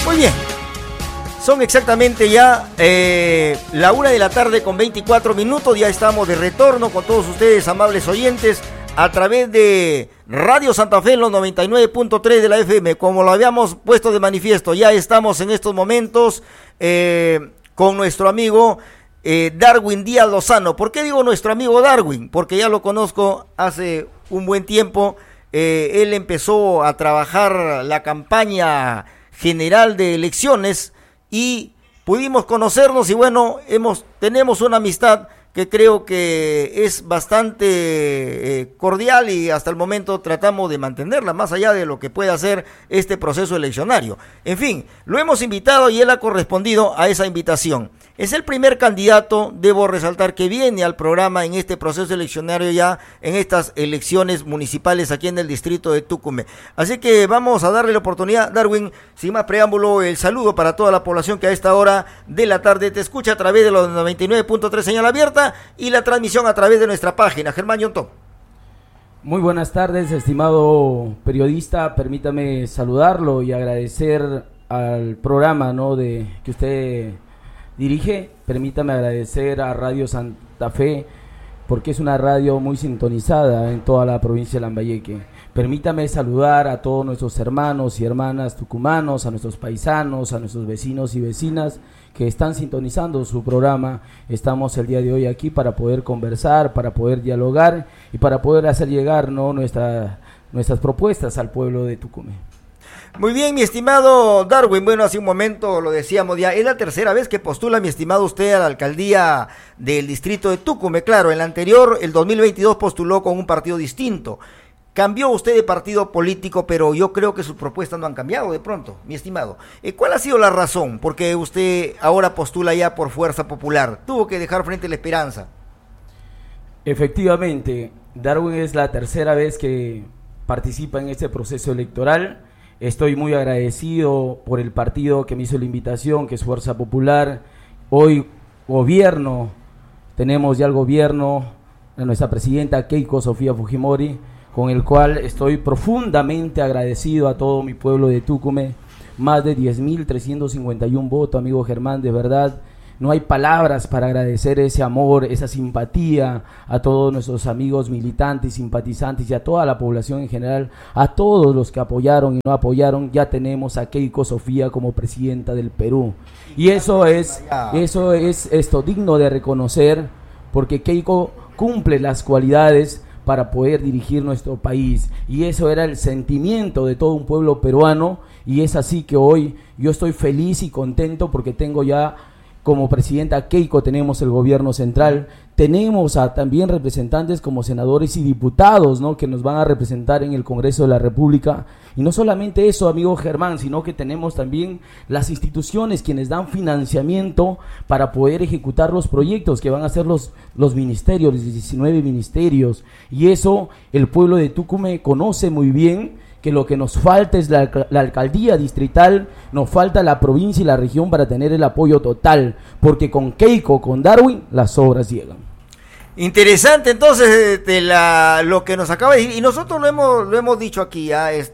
Muy bien. Son exactamente ya la 1:00 con 24 minutos. Ya estamos de retorno con todos ustedes, amables oyentes, a través de Radio Santa Fe en los 99.3 de la FM. Como lo habíamos puesto de manifiesto, ya estamos en estos momentos con nuestro amigo Darwin Díaz Lozano. ¿Por qué digo nuestro amigo Darwin? Porque ya lo conozco hace un buen tiempo. Él empezó a trabajar la campaña general de elecciones y pudimos conocernos y bueno, tenemos una amistad que creo que es bastante cordial y hasta el momento tratamos de mantenerla, más allá de lo que pueda hacer este proceso eleccionario. En fin, lo hemos invitado y él ha correspondido a esa invitación. Es el primer candidato, debo resaltar, que viene al programa en este proceso eleccionario ya en estas elecciones municipales aquí en el distrito de Tucumán. Así que vamos a darle la oportunidad, Darwin, sin más preámbulo, el saludo para toda la población que a esta hora de la tarde te escucha a través de los 99.3 señal abierta y la transmisión a través de nuestra página. Germán Yontón. Muy buenas tardes, estimado periodista. Permítame saludarlo y agradecer al programa, ¿no?, que usted dirige. Permítame agradecer a Radio Santa Fe, porque es una radio muy sintonizada en toda la provincia de Lambayeque. Permítame saludar a todos nuestros hermanos y hermanas tucumanos, a nuestros paisanos, a nuestros vecinos y vecinas que están sintonizando su programa. Estamos el día de hoy aquí para poder conversar, para poder dialogar y para poder hacer llegar, ¿no?, nuestras propuestas al pueblo de Tucumán. Muy bien, mi estimado Darwin. Bueno, hace un momento lo decíamos ya, es la tercera vez que postula, mi estimado, usted a la alcaldía del distrito de Tucumán. Claro, el anterior, el 2022, postuló con un partido distinto. Cambió usted de partido político, pero yo creo que sus propuestas no han cambiado de pronto, mi estimado. ¿Cuál ha sido la razón por qué usted ahora postula ya por Fuerza Popular? Tuvo que dejar Frente a la Esperanza. Efectivamente, Darwin es la tercera vez que participa en este proceso electoral. Estoy muy agradecido por el partido que me hizo la invitación, que es Fuerza Popular. Hoy tenemos ya el gobierno de nuestra presidenta Keiko Sofía Fujimori, con el cual estoy profundamente agradecido a todo mi pueblo de Tucumán. Más de 10.351 votos, amigo Germán, de verdad. No hay palabras para agradecer ese amor, esa simpatía a todos nuestros amigos militantes, simpatizantes y a toda la población en general, a todos los que apoyaron y no apoyaron. Ya tenemos a Keiko Sofía como presidenta del Perú. Y eso es digno de reconocer, porque Keiko cumple las cualidades para poder dirigir nuestro país, y eso era el sentimiento de todo un pueblo peruano, y es así que hoy yo estoy feliz y contento porque tengo ya como presidenta Keiko, tenemos el gobierno central, tenemos también representantes como senadores y diputados, ¿no?, que nos van a representar en el Congreso de la República. Y no solamente eso, amigo Germán, sino que tenemos también las instituciones quienes dan financiamiento para poder ejecutar los proyectos que van a ser los ministerios, los 19 ministerios. Y eso el pueblo de Tucumán conoce muy bien, que lo que nos falta es la alcaldía distrital, nos falta la provincia y la región para tener el apoyo total, porque con Keiko, con Darwin, las obras llegan. Interesante, entonces, lo que nos acaba de decir, y nosotros lo hemos dicho aquí,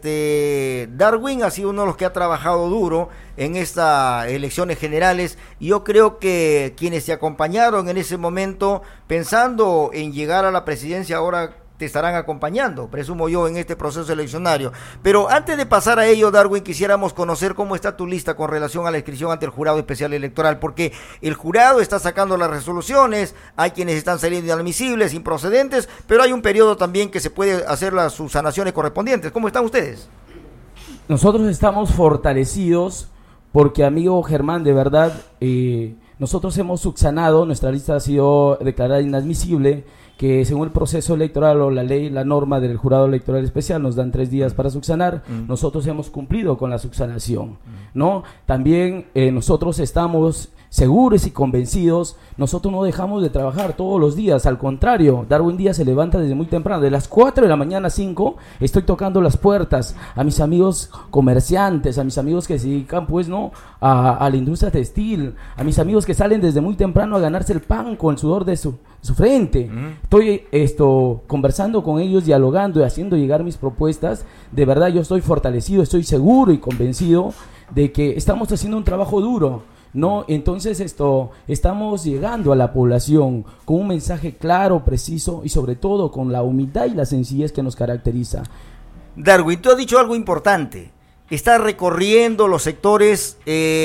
Darwin ha sido uno de los que ha trabajado duro en estas elecciones generales, y yo creo que quienes se acompañaron en ese momento, pensando en llegar a la presidencia, ahora te estarán acompañando, presumo yo, en este proceso eleccionario. Pero antes de pasar a ello, Darwin, quisiéramos conocer cómo está tu lista con relación a la inscripción ante el Jurado Especial Electoral, porque el jurado está sacando las resoluciones, hay quienes están saliendo inadmisibles, improcedentes, pero hay un periodo también que se puede hacer las subsanaciones correspondientes. ¿Cómo están ustedes? Nosotros estamos fortalecidos porque, amigo Germán, de verdad, nosotros hemos subsanado, nuestra lista ha sido declarada inadmisible, que según el proceso electoral o la ley, la norma del Jurado Electoral Especial nos dan 3 días para subsanar. Nosotros hemos cumplido con la subsanación, ¿no? También nosotros estamos seguros y convencidos, nosotros no dejamos de trabajar todos los días, al contrario, Darwin Díaz se levanta desde muy temprano, de las 4 de la mañana a 5, estoy tocando las puertas a mis amigos comerciantes, a mis amigos que se dedican, pues, ¿no?, a la industria textil, a mis amigos que salen desde muy temprano a ganarse el pan con el sudor de su frente. Estoy conversando con ellos, dialogando y haciendo llegar mis propuestas. De verdad yo estoy fortalecido, estoy seguro y convencido de que estamos haciendo un trabajo duro, ¿no? Entonces estamos llegando a la población con un mensaje claro, preciso y sobre todo con la humildad y la sencillez que nos caracteriza. Darwin, tú has dicho algo importante. Estás recorriendo los sectores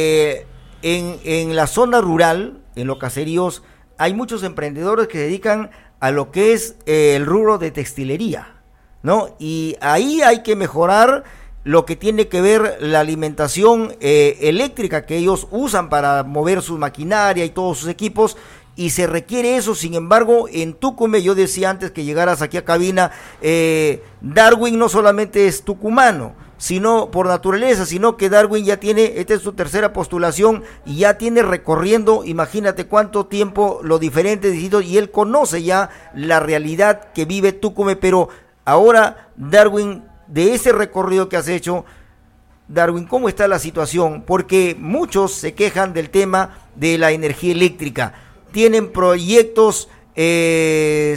en la zona rural, en los caseríos. Hay muchos emprendedores que se dedican a lo que es el rubro de textilería, ¿no? Y ahí hay que mejorar lo que tiene que ver la alimentación eléctrica que ellos usan para mover su maquinaria y todos sus equipos, y se requiere eso. Sin embargo, en Tucumán, yo decía antes que llegaras aquí a cabina, Darwin no solamente es tucumano, sino por naturaleza, sino que Darwin ya tiene, esta es su tercera postulación, y ya tiene recorriendo, imagínate cuánto tiempo, los diferentes distritos, y él conoce ya la realidad que vive Tucumán. Pero ahora, Darwin, de ese recorrido que has hecho, Darwin, ¿cómo está la situación? Porque muchos se quejan del tema de la energía eléctrica. Tienen proyectos que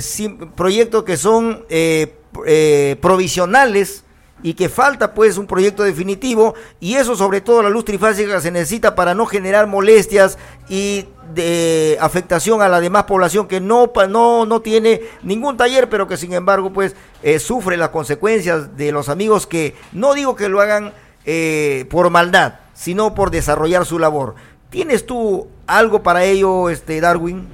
son provisionales, y que falta pues un proyecto definitivo, y eso sobre todo la luz trifásica se necesita para no generar molestias y de afectación a la demás población que no tiene ningún taller, pero que sin embargo pues sufre las consecuencias de los amigos que, no digo que lo hagan por maldad, sino por desarrollar su labor. ¿Tienes tú algo para ello, Darwin?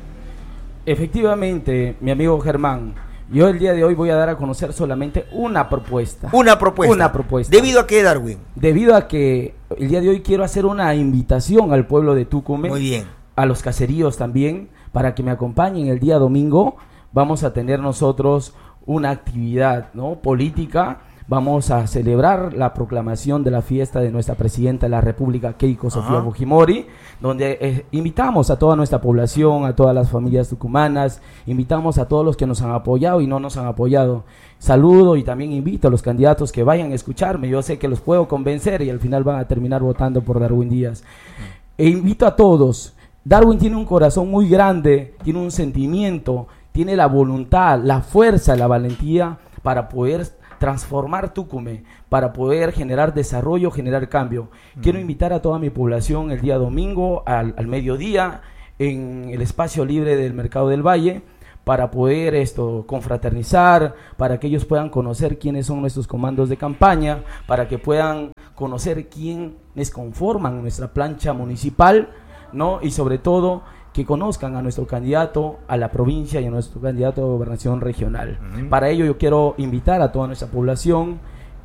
Efectivamente, mi amigo Germán, yo el día de hoy voy a dar a conocer solamente una propuesta. Una propuesta. ¿Debido a qué, Darwin? Debido a que el día de hoy quiero hacer una invitación al pueblo de Tucumán. Muy bien. A los caseríos también, para que me acompañen el día domingo. Vamos a tener nosotros una actividad, ¿no?, política. Vamos a celebrar la proclamación de la fiesta de nuestra presidenta de la República, Keiko Sofía Fujimori, donde invitamos a toda nuestra población, a todas las familias tucumanas, invitamos a todos los que nos han apoyado y no nos han apoyado. Saludo y también invito a los candidatos que vayan a escucharme. Yo sé que los puedo convencer y al final van a terminar votando por Darwin Díaz. E invito a todos. Darwin tiene un corazón muy grande, tiene un sentimiento, tiene la voluntad, la fuerza, la valentía para poder transformar Tucumán, para poder generar desarrollo, generar cambio. Quiero invitar a toda mi población el día domingo al mediodía en el espacio libre del Mercado del Valle, para poder confraternizar, para que ellos puedan conocer quiénes son nuestros comandos de campaña, para que puedan conocer quiénes conforman nuestra plancha municipal, ¿no? Y sobre todo que conozcan a nuestro candidato a la provincia y a nuestro candidato a gobernación regional. Para ello yo quiero invitar a toda nuestra población.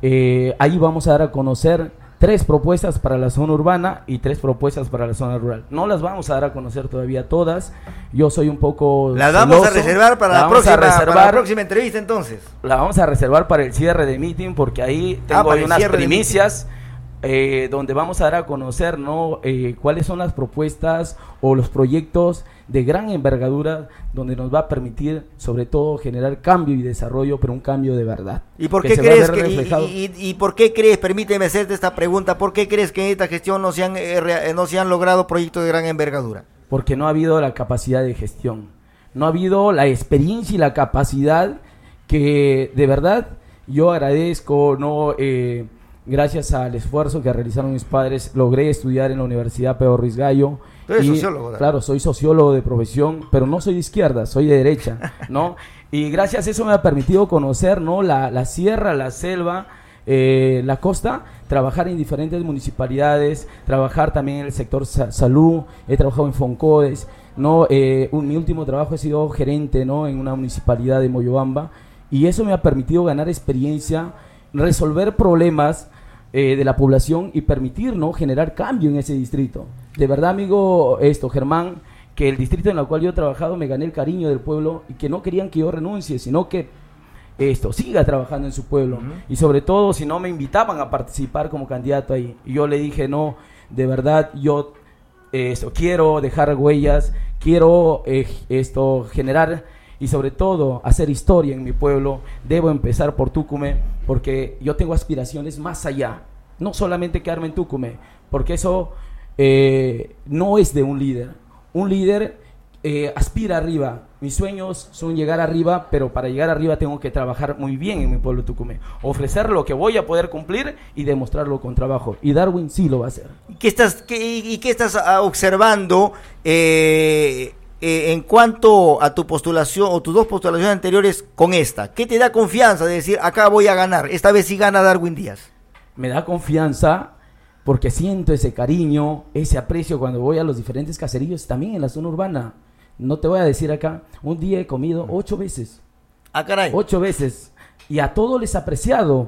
Ahí vamos a dar a conocer 3 propuestas para la zona urbana y 3 propuestas para la zona rural. No las vamos a dar a conocer todavía todas. Yo soy un poco las vamos celoso. A reservar para la próxima entrevista, entonces. La vamos a reservar para el cierre de meeting, porque ahí tengo unas primicias donde vamos a dar a conocer, ¿no?, cuáles son las propuestas o los proyectos de gran envergadura, donde nos va a permitir sobre todo generar cambio y desarrollo, pero un cambio de verdad. ¿Y por qué crees y por qué crees, permíteme hacerte esta pregunta, por qué crees que en esta gestión no se han logrado proyectos de gran envergadura? Porque no ha habido la capacidad de gestión, no ha habido la experiencia y la capacidad que de verdad yo agradezco, ¿no? Gracias al esfuerzo que realizaron mis padres, logré estudiar en la Universidad Pedro Ruiz Gallo. ¿Tú eres sociólogo? ¿Verdad? Claro, soy sociólogo de profesión, pero no soy de izquierda, soy de derecha, ¿no? Y gracias a eso me ha permitido conocer, ¿no?, la sierra, la selva, la costa, trabajar en diferentes municipalidades, trabajar también en el sector salud, he trabajado en Foncodes, ¿no? Mi último trabajo he sido gerente, ¿no?, en una municipalidad de Moyobamba, y eso me ha permitido ganar experiencia, resolver problemas de la población y permitir, ¿no?, generar cambio en ese distrito. De verdad, amigo Germán, que el distrito en el cual yo he trabajado me gané el cariño del pueblo, y que no querían que yo renuncie, sino que siga trabajando en su pueblo. Y sobre todo, si no me invitaban a participar como candidato ahí, y yo le dije, no, de verdad, yo quiero dejar huellas, quiero generar y sobre todo hacer historia en mi pueblo. Debo empezar por Tucumán, porque yo tengo aspiraciones más allá, no solamente quedarme en Tucumán, porque eso no es de un líder. Un líder aspira arriba. Mis sueños son llegar arriba, pero para llegar arriba tengo que trabajar muy bien en mi pueblo de Tucumán. Ofrecer lo que voy a poder cumplir y demostrarlo con trabajo. Y Darwin sí lo va a hacer. ¿Qué estás observando en cuanto a tu postulación o tus dos postulaciones anteriores con esta? ¿Qué te da confianza de decir, acá voy a ganar? Esta vez sí gana Darwin Díaz. Me da confianza porque siento ese cariño, ese aprecio cuando voy a los diferentes caseríos, también en la zona urbana. No te voy a decir acá, un día he comido 8 veces. Ah, caray. 8 veces. Y a todos les apreciado.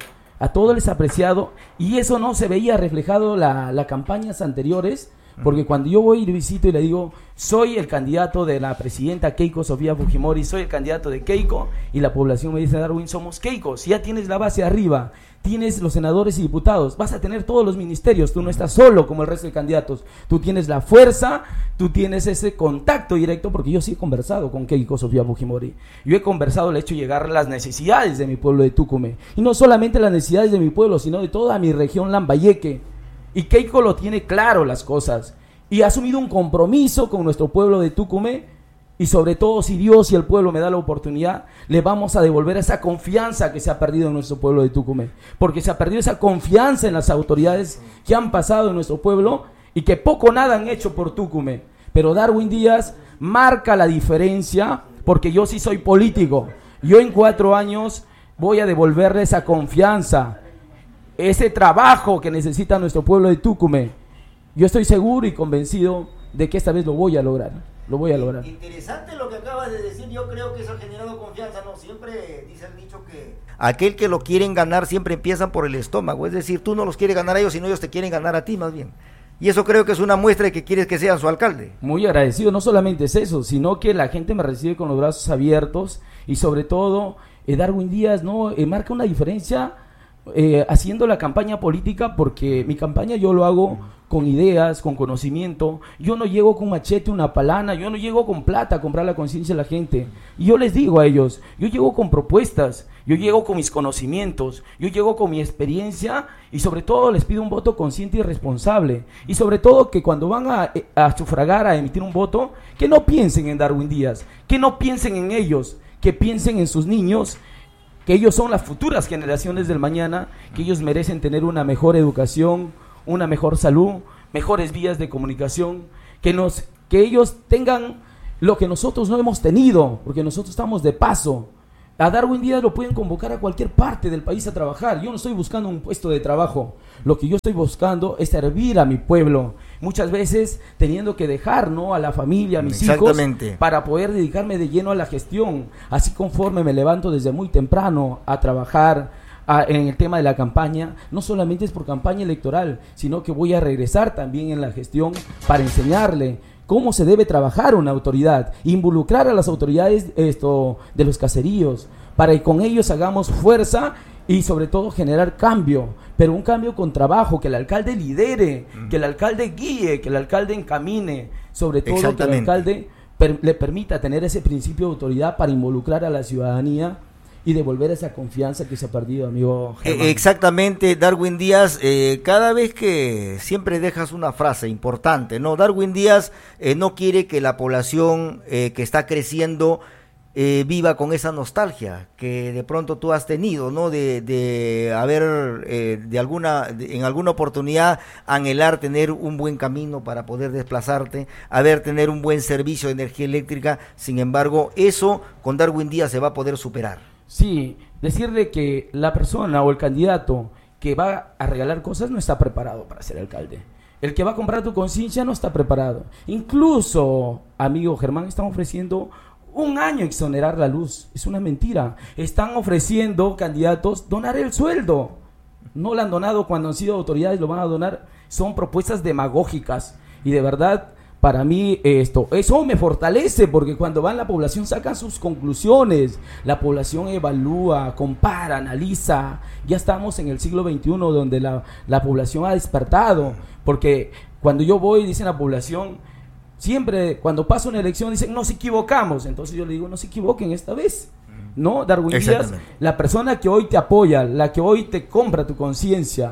Y eso no se veía reflejado las campañas anteriores, porque cuando yo voy y le visito y le digo, soy el candidato de la presidenta Keiko Sofía Fujimori, soy el candidato de Keiko, y la población me dice, Darwin, somos Keiko, si ya tienes la base arriba, tienes los senadores y diputados, vas a tener todos los ministerios, tú no estás solo como el resto de candidatos, tú tienes la fuerza, tú tienes ese contacto directo, porque yo sí he conversado con Keiko Sofía Fujimori, yo he conversado, le he hecho llegar las necesidades de mi pueblo de Tucumán, y no solamente las necesidades de mi pueblo, sino de toda mi región Lambayeque, y Keiko lo tiene claro las cosas, y ha asumido un compromiso con nuestro pueblo de Tucumán, y sobre todo si Dios y el pueblo me da la oportunidad, le vamos a devolver esa confianza que se ha perdido en nuestro pueblo de Tucumán, porque se ha perdido esa confianza en las autoridades que han pasado en nuestro pueblo y que poco o nada han hecho por Tucumán, pero Darwin Díaz marca la diferencia, porque yo sí soy político, yo en 4 años voy a devolverle esa confianza, ese trabajo que necesita nuestro pueblo de Tucumán. Yo estoy seguro y convencido de que esta vez lo voy a lograr. Lo voy a lograr. Interesante lo que acabas de decir, yo creo que eso ha generado confianza, ¿no? Siempre dice el dicho que aquel que lo quieren ganar siempre empiezan por el estómago, es decir, tú no los quieres ganar a ellos, sino ellos te quieren ganar a ti más bien. Y eso creo que es una muestra de que quieres que sea su alcalde. Muy agradecido, no solamente es eso, sino que la gente me recibe con los brazos abiertos y sobre todo Darwin Díaz no marca una diferencia haciendo la campaña política, porque mi campaña yo lo hago con ideas, con conocimiento. Yo no llego con machete, una palana, yo no llego con plata a comprar la conciencia de la gente. Y yo les digo a ellos, yo llego con propuestas, yo llego con mis conocimientos, yo llego con mi experiencia y sobre todo les pido un voto consciente y responsable. Y sobre todo que cuando van a sufragar, a emitir un voto, que no piensen en Darwin Díaz, que no piensen en ellos, que piensen en sus niños, que ellos son las futuras generaciones del mañana, que ellos merecen tener una mejor educación, una mejor salud, mejores vías de comunicación, que ellos tengan lo que nosotros no hemos tenido, porque nosotros estamos de paso. A Darwin Díaz lo pueden convocar a cualquier parte del país a trabajar. Yo no estoy buscando un puesto de trabajo. Lo que yo estoy buscando es servir a mi pueblo. Muchas veces teniendo que dejar, ¿no?, a la familia, a mis hijos, para poder dedicarme de lleno a la gestión. Así conforme me levanto desde muy temprano a trabajar en el tema de la campaña, no solamente es por campaña electoral, sino que voy a regresar también en la gestión para enseñarle cómo se debe trabajar una autoridad, involucrar a las autoridades de los caseríos, para que con ellos hagamos fuerza y sobre todo generar cambio, pero un cambio con trabajo, que el alcalde lidere, que el alcalde guíe, que el alcalde encamine, sobre todo que el alcalde le permita tener ese principio de autoridad para involucrar a la ciudadanía y devolver esa confianza que se ha perdido, amigo Germán. Exactamente, Darwin Díaz, cada vez que siempre dejas una frase importante, ¿no? Darwin Díaz no quiere que la población que está creciendo viva con esa nostalgia que de pronto tú has tenido, ¿no? De haber en alguna oportunidad anhelar tener un buen camino para poder desplazarte, tener un buen servicio de energía eléctrica. Sin embargo, eso con Darwin Díaz se va a poder superar. Sí, decirle que la persona o el candidato que va a regalar cosas no está preparado para ser alcalde. El que va a comprar tu conciencia no está preparado. Incluso, amigo Germán, están ofreciendo 1 año exonerar la luz. Es una mentira. Están ofreciendo candidatos donar el sueldo. No lo han donado cuando han sido autoridades, lo van a donar. Son propuestas demagógicas y de verdad, para mí eso me fortalece, porque cuando van la población sacan sus conclusiones, la población evalúa, compara, analiza. Ya estamos en el siglo XXI donde la población ha despertado, porque cuando yo voy dicen la población, siempre cuando pasa una elección dicen nos equivocamos, entonces yo le digo no se equivoquen esta vez, ¿no? Darwin Díaz, la persona que hoy te apoya, la que hoy te compra tu conciencia,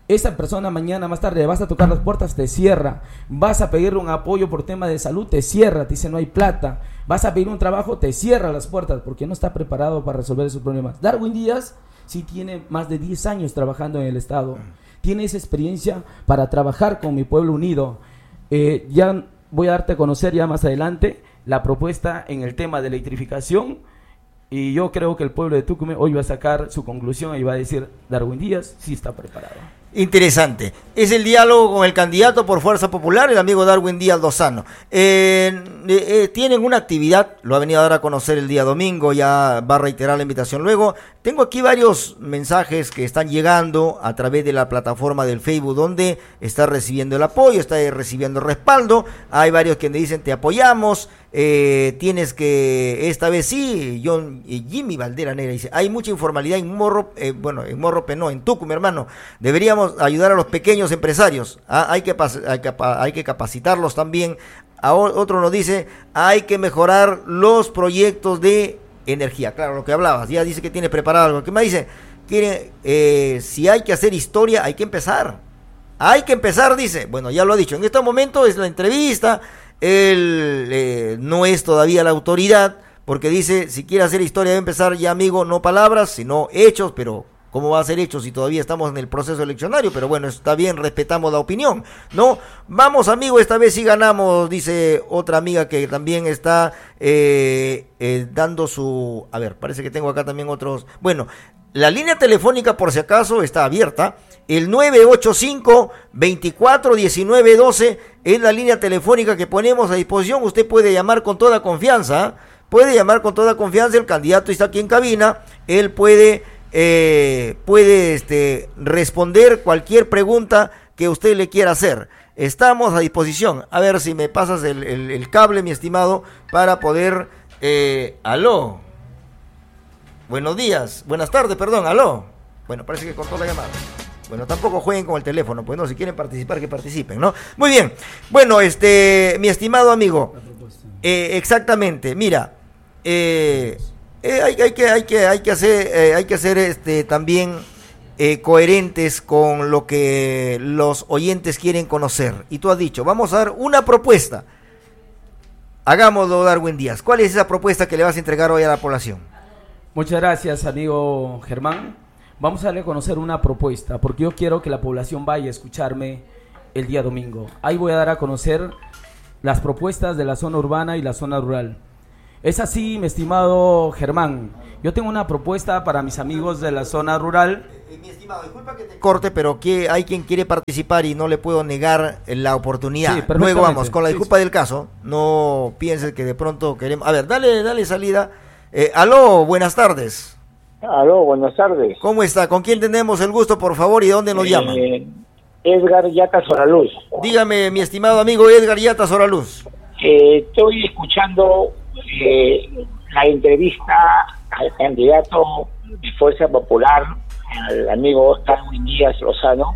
esa persona mañana más tarde vas a tocar las puertas, te cierra. Vas a pedirle un apoyo por tema de salud, te cierra, te dice no hay plata. Vas a pedir un trabajo, te cierra las puertas porque no está preparado para resolver esos problemas. Darwin Díaz sí tiene más de 10 años trabajando en el Estado. Tiene esa experiencia para trabajar con mi pueblo unido. Ya voy a darte a conocer ya más adelante la propuesta en el tema de electrificación. Y yo creo que el pueblo de Tucumán hoy va a sacar su conclusión y va a decir, Darwin Díaz sí está preparado. Interesante. Es el diálogo con el candidato por Fuerza Popular, el amigo Darwin Díaz Lozano. Tienen una actividad, lo ha venido a dar a conocer el día domingo, ya va a reiterar la invitación luego. Tengo aquí varios mensajes que están llegando a través de la plataforma del Facebook, donde está recibiendo el apoyo, está recibiendo el respaldo. Hay varios que me dicen, te apoyamos. Tienes que, esta vez sí, Jimmy Valdera Negra dice, hay mucha informalidad en Morrope no, en Tucumán, hermano, deberíamos ayudar a los pequeños empresarios, hay que capacitarlos también. Otro nos dice, hay que mejorar los proyectos de energía, claro, lo que hablabas, ya dice que tiene preparado algo. ¿Qué me dice? Si hay que hacer historia, hay que empezar, dice. Bueno, ya lo ha dicho, en este momento es la entrevista. Él no es todavía la autoridad, porque dice, si quiere hacer historia debe empezar ya, amigo, no palabras, sino hechos, pero ¿cómo va a ser hechos si todavía estamos en el proceso eleccionario? Pero bueno, está bien, respetamos la opinión, ¿no? Vamos, amigo, esta vez sí ganamos, dice otra amiga que también está dando su... A ver, parece que tengo acá también otros... Bueno, la línea telefónica, por si acaso, está abierta. El 985-241912 es la línea telefónica que ponemos a disposición. Usted puede llamar con toda confianza. El candidato está aquí en cabina. Él puede responder cualquier pregunta que usted le quiera hacer. Estamos a disposición. A ver si me pasas el cable, mi estimado, para poder... aló. Buenos días, buenas tardes, perdón, aló. Bueno, parece que cortó la llamada. Bueno, tampoco jueguen con el teléfono, pues no, si quieren participar, que participen, ¿no? Muy bien. Bueno, mi estimado amigo, exactamente, mira, hay que hacer también coherentes con lo que los oyentes quieren conocer. Y tú has dicho, vamos a dar una propuesta. Hagámoslo, Darwin Díaz. ¿Cuál es esa propuesta que le vas a entregar hoy a la población? Muchas gracias, amigo Germán. Vamos a darle a conocer una propuesta, porque yo quiero que la población vaya a escucharme el día domingo. Ahí voy a dar a conocer las propuestas de la zona urbana y la zona rural. Es así, mi estimado Germán. Yo tengo una propuesta para mis amigos de la zona rural. Mi estimado, disculpa que te corte, pero que hay quien quiere participar y no le puedo negar la oportunidad. Sí, luego vamos, con la disculpa del caso, no pienses que de pronto queremos... A ver, dale salida. Aló, buenas tardes. Aló, buenas tardes. ¿Cómo está? ¿Con quién tenemos el gusto, por favor, y de dónde nos llama? Edgar Yata Soraluz. Dígame, mi estimado amigo Edgar Yata Soraluz. Estoy escuchando la entrevista al candidato de Fuerza Popular, al amigo Darwin Díaz Lozano,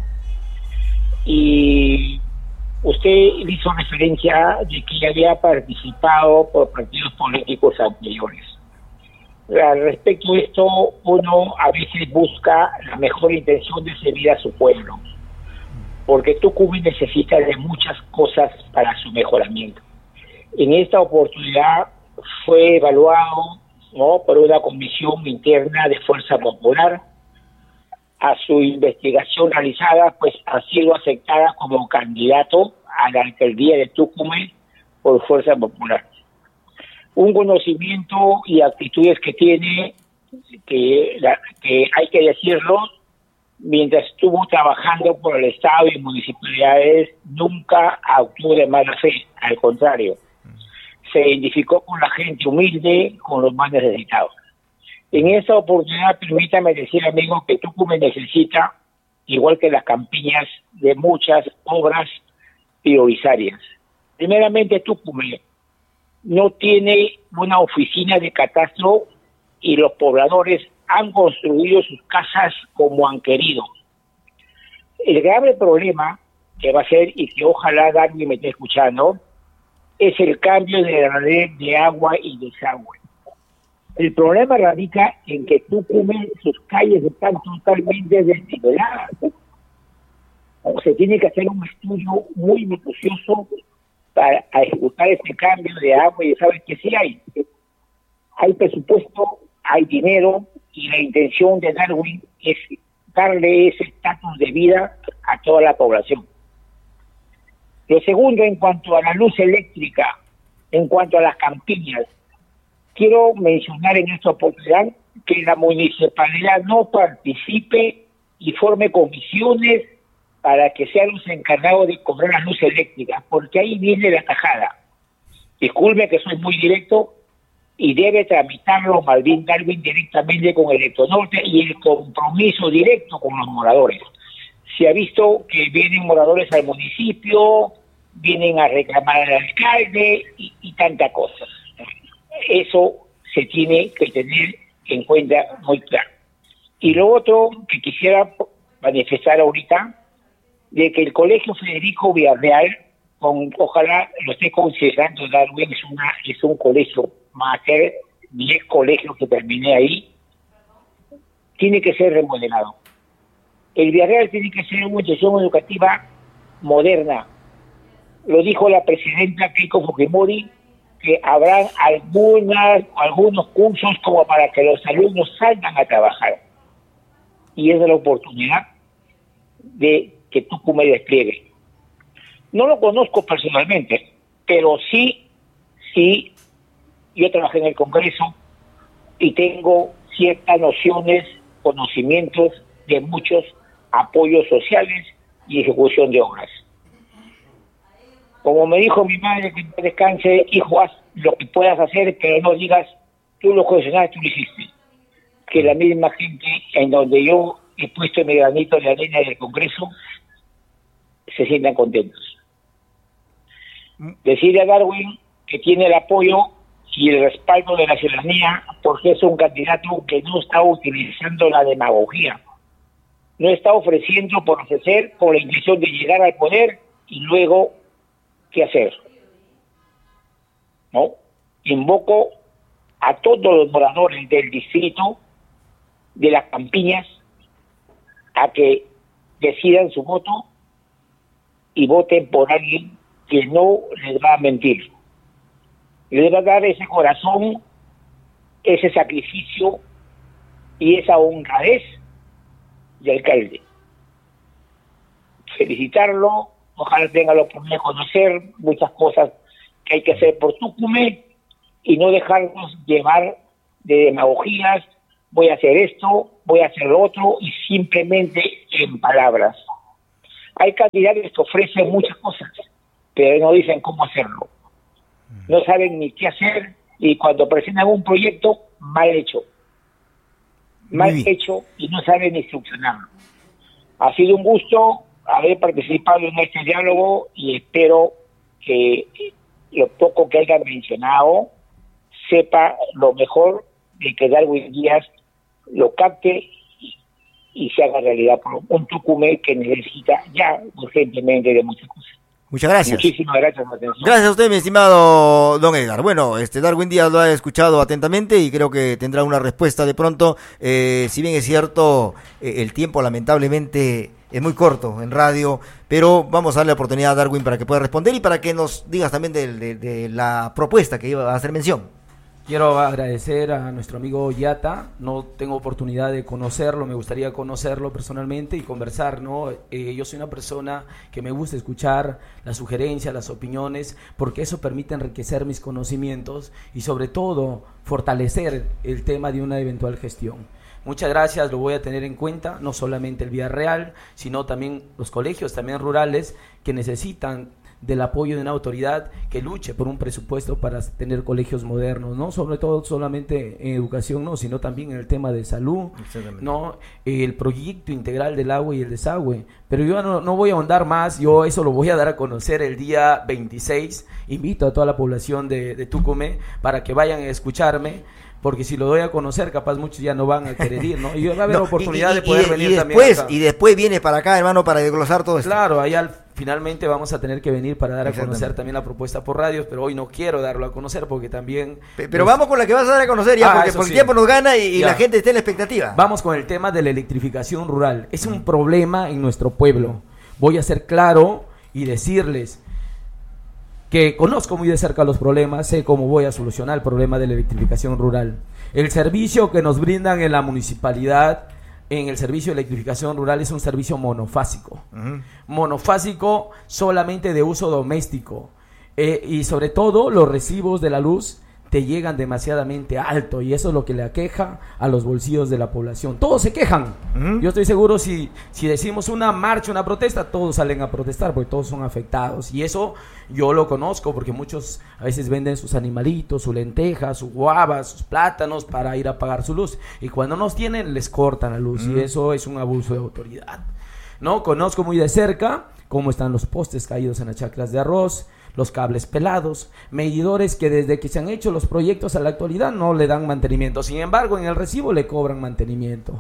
y usted hizo referencia de que ya había participado por partidos políticos anteriores. Al respecto de esto, uno a veces busca la mejor intención de servir a su pueblo, porque Tucumán necesita de muchas cosas para su mejoramiento. En esta oportunidad fue evaluado, ¿no?, por una comisión interna de Fuerza Popular. A su investigación realizada, pues ha sido aceptada como candidato a la alcaldía de Tucumán por Fuerza Popular. Un conocimiento y actitudes que tiene, que hay que decirlo, mientras estuvo trabajando por el Estado y municipalidades, nunca actuó de mala fe, al contrario, se identificó con la gente humilde, con los más necesitados. En esta oportunidad, permítame decir, amigo, que Tucumán necesita, igual que las campiñas, de muchas obras prioritarias. Primeramente, Tucumán no tiene una oficina de catastro y los pobladores han construido sus casas como han querido. El grave problema que va a ser, y que ojalá Darwin me esté escuchando, es el cambio de la red de agua y desagüe. El problema radica en que Tucumán, sus calles están totalmente desniveladas. O se tiene que hacer un estudio muy minucioso para ejecutar este cambio de agua, y saben que sí hay presupuesto, hay dinero, y la intención de Darwin es darle ese estatus de vida a toda la población. Lo segundo, en cuanto a la luz eléctrica, en cuanto a las campiñas, quiero mencionar en esta oportunidad que la municipalidad no participe y forme comisiones para que sean los encargados de cobrar la luz eléctrica, porque ahí viene la tajada. Disculpe que soy muy directo, y debe tramitarlo Malvin Darwin directamente con Electronorte y el compromiso directo con los moradores. Se ha visto que vienen moradores al municipio, vienen a reclamar al alcalde y tanta cosa. Eso se tiene que tener en cuenta muy claro. Y lo otro que quisiera manifestar ahorita, de que el Colegio Federico Villarreal, ojalá lo esté considerando Darwin, es un colegio máster, 10 colegios que terminé ahí, tiene que ser remodelado. El Villarreal tiene que ser una institución educativa moderna. Lo dijo la presidenta Keiko Fujimori, que habrán algunos cursos como para que los alumnos salgan a trabajar. Y es la oportunidad de que Tucumán despliegue. No lo conozco personalmente, pero sí, yo trabajé en el Congreso y tengo ciertas nociones, conocimientos de muchos apoyos sociales y ejecución de obras. Como me dijo mi madre, que descanse, hijo, haz lo que puedas hacer, pero no digas, tú lo gestionaste, tú lo hiciste. Que la misma gente en donde yo he puesto mi granito de arena del Congreso se sientan contentos. Decirle a Darwin que tiene el apoyo y el respaldo de la ciudadanía, porque es un candidato que no está utilizando la demagogía, no está ofreciendo por ofrecer, por la intención de llegar al poder y luego ¿qué hacer? ¿No? Invoco a todos los moradores del distrito, de las campiñas, a que decidan su voto y voten por alguien que no les va a mentir. Les va a dar ese corazón, ese sacrificio y esa honradez de alcalde. Felicitarlo, ojalá tenga la oportunidad de conocer muchas cosas que hay que hacer por Tucumán y no dejarnos llevar de demagogías, voy a hacer esto, voy a hacer lo otro, y simplemente en palabras. Hay candidatos que ofrecen muchas cosas, pero no dicen cómo hacerlo. No saben ni qué hacer, y cuando presentan un proyecto, mal hecho y no saben instruccionarlo. Ha sido un gusto haber participado en este diálogo y espero que lo poco que hayan mencionado sepa lo mejor de que Darwin Díaz lo capte y se haga realidad por un Tucumán que necesita ya urgentemente de muchas cosas. Muchas gracias. Muchísimas gracias por la atención. Gracias a usted, mi estimado don Edgar. Bueno, Darwin Díaz lo ha escuchado atentamente y creo que tendrá una respuesta de pronto. Si bien es cierto, el tiempo lamentablemente es muy corto en radio, pero vamos a darle la oportunidad a Darwin para que pueda responder y para que nos digas también de la propuesta que iba a hacer mención. Quiero agradecer a nuestro amigo Yata, no tengo oportunidad de conocerlo, me gustaría conocerlo personalmente y conversar, ¿no? Yo soy una persona que me gusta escuchar las sugerencias, las opiniones, porque eso permite enriquecer mis conocimientos y sobre todo fortalecer el tema de una eventual gestión. Muchas gracias, lo voy a tener en cuenta, no solamente el Villarreal, sino también los colegios, también rurales, que necesitan del apoyo de una autoridad que luche por un presupuesto para tener colegios modernos, no sobre todo solamente en educación, no, sino también en el tema de salud, no, el proyecto integral del agua y el desagüe. Pero yo no voy a ahondar más, yo eso lo voy a dar a conocer el día 26. Invito a toda la población de Tucumán para que vayan a escucharme, porque si lo doy a conocer, capaz muchos ya no van a querer ir, ¿no? Y va a haber oportunidad de poder venir también acá. Y después viene para acá, hermano, para desglosar todo esto. Claro, allá finalmente vamos a tener que venir para dar a conocer también la propuesta por radios, pero hoy no quiero darlo a conocer porque también... Pero vamos con la que vas a dar a conocer ya, porque el tiempo nos gana y la gente está en la expectativa. Vamos con el tema de la electrificación rural. Es un problema en nuestro pueblo, voy a ser claro y decirles que conozco muy de cerca los problemas, sé cómo voy a solucionar el problema de la electrificación rural. El servicio que nos brindan en la municipalidad, en el servicio de electrificación rural, es un servicio monofásico. Monofásico, solamente de uso doméstico. Y sobre todo, los recibos de la luz te llegan demasiadamente alto, y eso es lo que le aqueja a los bolsillos de la población. Todos se quejan. Yo estoy seguro, si decimos una marcha, una protesta, todos salen a protestar porque todos son afectados, y eso yo lo conozco porque muchos a veces venden sus animalitos, sus lentejas, sus guavas, sus plátanos para ir a pagar su luz, y cuando nos tienen les cortan la luz, y eso es un abuso de autoridad. No conozco muy de cerca cómo están los postes caídos en las chacras de arroz, los cables pelados, medidores que desde que se han hecho los proyectos a la actualidad no le dan mantenimiento. Sin embargo, en el recibo le cobran mantenimiento.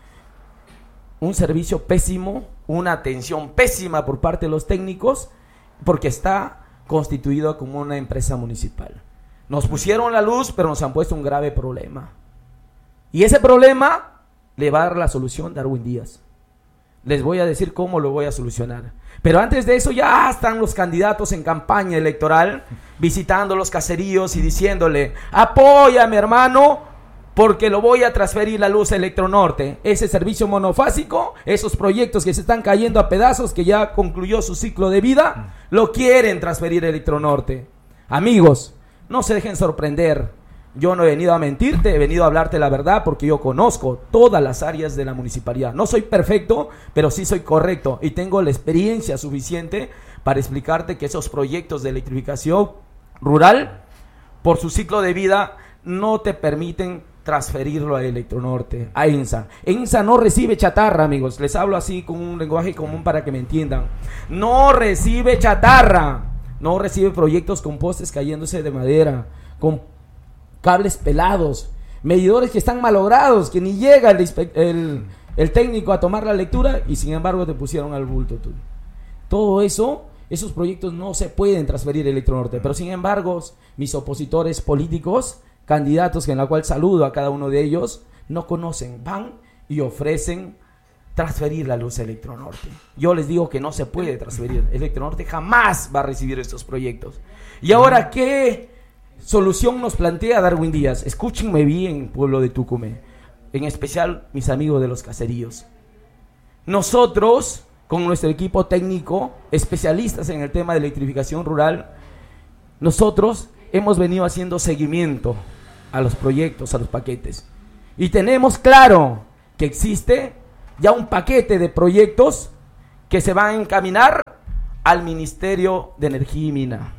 Un servicio pésimo, una atención pésima por parte de los técnicos, porque está constituido como una empresa municipal. Nos pusieron la luz, pero nos han puesto un grave problema. Y ese problema le va a dar la solución Darwin Díaz. Les voy a decir cómo lo voy a solucionar. Pero antes de eso ya están los candidatos en campaña electoral visitando los caseríos y diciéndole: apoya, mi hermano, porque lo voy a transferir la luz a Electronorte. Ese servicio monofásico, esos proyectos que se están cayendo a pedazos, que ya concluyó su ciclo de vida, lo quieren transferir a Electronorte. Amigos, no se dejen sorprender. Yo no he venido a mentirte, he venido a hablarte la verdad, porque yo conozco todas las áreas de la municipalidad. No soy perfecto, pero sí soy correcto, y tengo la experiencia suficiente para explicarte que esos proyectos de electrificación rural, por su ciclo de vida, no te permiten transferirlo a Electronorte, a ENSA. ENSA no recibe chatarra, amigos. Les hablo así con un lenguaje común para que me entiendan. No recibe chatarra. No recibe proyectos con postes cayéndose de madera, con cables pelados, medidores que están malogrados, que ni llega el técnico a tomar la lectura, y sin embargo te pusieron al bulto tú. Todo eso, esos proyectos no se pueden transferir a Electronorte, pero sin embargo mis opositores políticos, candidatos, en la cual saludo a cada uno de ellos, no conocen, van y ofrecen transferir la luz a Electronorte. Yo les digo que no se puede transferir. Electronorte jamás va a recibir estos proyectos. ¿Y ahora qué solución nos plantea Darwin Díaz? Escúchenme bien, pueblo de Tucumé, en especial mis amigos de los caseríos. Nosotros, con nuestro equipo técnico, especialistas en el tema de electrificación rural, nosotros hemos venido haciendo seguimiento a los proyectos, a los paquetes, y tenemos claro que existe ya un paquete de proyectos que se van a encaminar al Ministerio de Energía y Mina,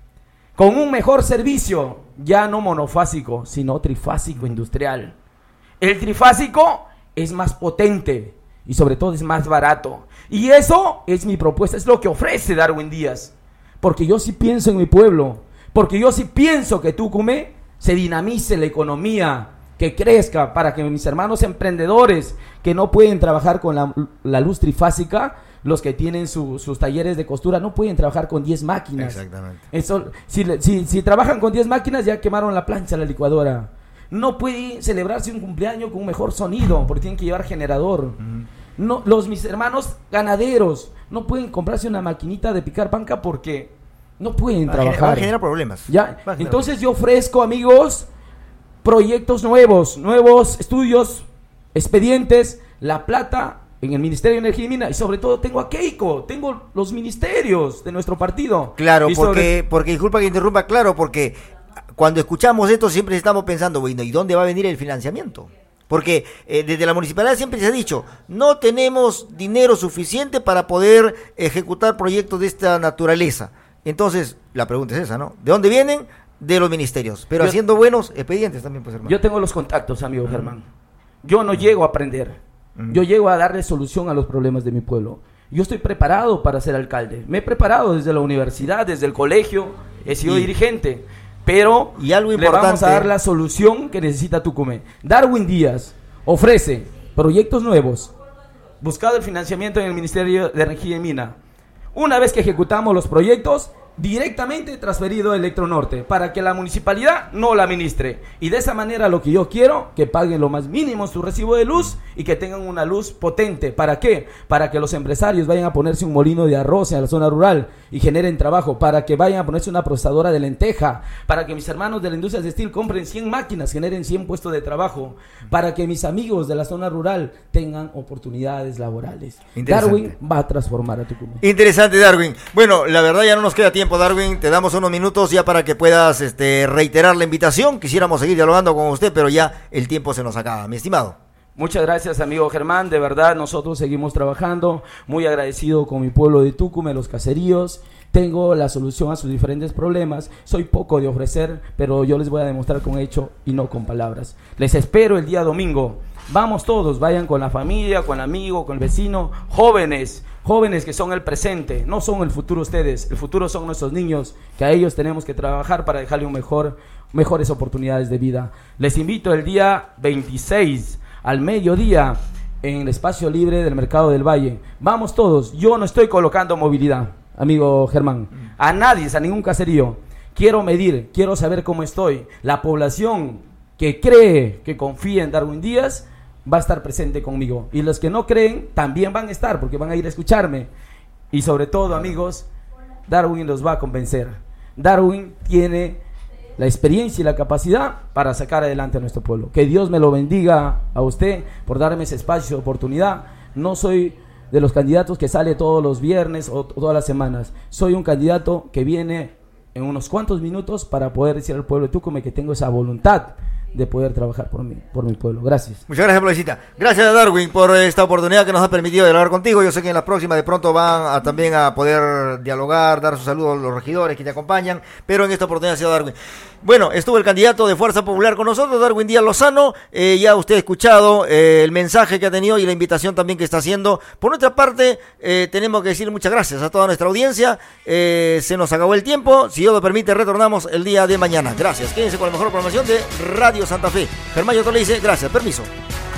con un mejor servicio, ya no monofásico, sino trifásico industrial. El trifásico es más potente y sobre todo es más barato. Y eso es mi propuesta, es lo que ofrece Darwin Díaz. Porque yo sí pienso en mi pueblo, porque yo sí pienso que Tucumé se dinamice la economía, que crezca, para que mis hermanos emprendedores que no pueden trabajar con la luz trifásica, los que tienen sus talleres de costura, no pueden trabajar con 10 máquinas. Exactamente. Eso, si trabajan con 10 máquinas, ya quemaron la plancha, la licuadora. No puede celebrarse un cumpleaños con un mejor sonido, porque tienen que llevar generador. No, mis hermanos ganaderos no pueden comprarse una maquinita de picar panca porque no pueden trabajar. Genera problemas. ¿Ya? Entonces yo ofrezco, amigos, proyectos nuevos estudios, expedientes, La Plata, en el Ministerio de Energía y Mina, y sobre todo tengo a Keiko, tengo los ministerios de nuestro partido. Claro, porque disculpa que interrumpa, claro, porque cuando escuchamos esto siempre estamos pensando, bueno, ¿y dónde va a venir el financiamiento? Porque desde la municipalidad siempre se ha dicho, no tenemos dinero suficiente para poder ejecutar proyectos de esta naturaleza. Entonces, la pregunta es esa, ¿no? ¿De dónde vienen? De los ministerios, pero haciendo buenos expedientes también, pues, hermano. Yo tengo los contactos, amigo Germán. Yo no llego a aprender. Yo llego a darle solución a los problemas de mi pueblo. Yo estoy preparado para ser alcalde. Me he preparado desde la universidad, desde el colegio. He sido dirigente. Pero y algo le vamos a dar la solución que necesita Tucumé. Darwin Díaz ofrece proyectos nuevos, buscado el financiamiento en el Ministerio de Energía y Mina. Una vez que ejecutamos los proyectos, directamente transferido a Electronorte para que la municipalidad no la administre. Y de esa manera lo que yo quiero, que paguen lo más mínimo su recibo de luz y que tengan una luz potente. ¿Para qué? Para que los empresarios vayan a ponerse un molino de arroz en la zona rural y generen trabajo, para que vayan a ponerse una procesadora de lenteja, para que mis hermanos de la industria textil compren 100 máquinas, generen 100 puestos de trabajo, para que mis amigos de la zona rural tengan oportunidades laborales. Darwin va a transformar a Tucumán. Interesante, Darwin. Bueno, la verdad ya no nos queda tiempo, Darwin. Te damos unos minutos ya para que puedas reiterar la invitación. Quisiéramos seguir dialogando con usted, pero ya el tiempo se nos acaba, mi estimado. Muchas gracias, amigo Germán. De verdad, nosotros seguimos trabajando. Muy agradecido con mi pueblo de Tucumán, los caseríos. Tengo la solución a sus diferentes problemas. Soy poco de ofrecer, pero yo les voy a demostrar con hecho y no con palabras. Les espero el día domingo. Vamos todos, vayan con la familia, con el amigo, con el vecino. Jóvenes que son el presente, no son el futuro ustedes. El futuro son nuestros niños, que a ellos tenemos que trabajar para dejarle mejores oportunidades de vida. Les invito el día 26 al mediodía en el espacio libre del Mercado del Valle. Vamos todos. Yo no estoy colocando movilidad, amigo Germán, a nadie, a ningún caserío. Quiero medir, quiero saber cómo estoy. La población que cree, que confía en Darwin Díaz va a estar presente conmigo, y los que no creen también van a estar, porque van a ir a escucharme. Y sobre todo, amigos, Darwin los va a convencer. Darwin tiene la experiencia y la capacidad para sacar adelante a nuestro pueblo. Que Dios me lo bendiga a usted por darme ese espacio de oportunidad. No soy de los candidatos que sale todos los viernes o todas las semanas. Soy un candidato que viene en unos cuantos minutos para poder decir al pueblo de Tucumán que tengo esa voluntad de poder trabajar por mi pueblo. Gracias. Muchas gracias por la visita. Gracias, Darwin, por esta oportunidad que nos ha permitido dialogar contigo. Yo sé que en la próxima de pronto van también a poder dialogar, dar sus saludos a los regidores que te acompañan, pero en esta oportunidad ha sido Darwin. Bueno, estuvo el candidato de Fuerza Popular con nosotros, Darwin Díaz Lozano. Ya usted ha escuchado el mensaje que ha tenido y la invitación también que está haciendo. Por nuestra parte, tenemos que decir muchas gracias a toda nuestra audiencia. Se nos acabó el tiempo. Si Dios lo permite, retornamos el día de mañana. Gracias. Quédense con la mejor programación de Radio Santa Fe. Germán Yotó le dice gracias. Permiso.